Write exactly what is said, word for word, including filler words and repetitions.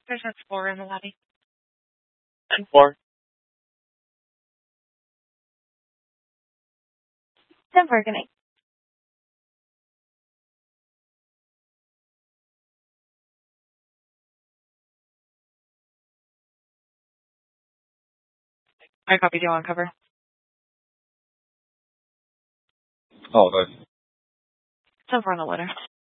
There's an Explorer in the lobby. ten four. ten four, good night. I copied you on cover. Oh, nice. ten four on the letter.